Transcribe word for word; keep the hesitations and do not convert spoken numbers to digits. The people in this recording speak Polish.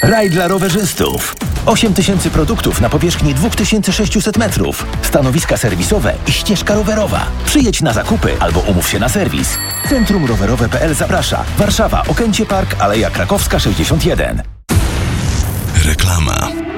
Raj dla rowerzystów. osiem tysięcy produktów na powierzchni dwa tysiące sześćset metrów. Stanowiska serwisowe i ścieżka rowerowa. Przyjedź na zakupy albo umów się na serwis. Centrum Rowerowe kropka p l zaprasza. Warszawa, Okęcie Park, Aleja Krakowska sześćdziesiąt jeden. Reklama.